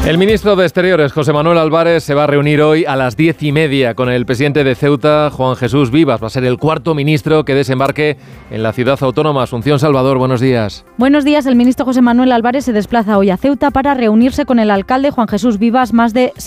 El ministro de Exteriores, José Manuel Álvarez, se va a reunir hoy a las 10:30 con el presidente de Ceuta, Juan Jesús Vivas. Va a ser el cuarto ministro que desembarque en la ciudad autónoma. Asunción Salvador, buenos días. Buenos días. El ministro José Manuel Álvarez se desplaza hoy a Ceuta para reunirse con el alcalde Juan Jesús Vivas. Más de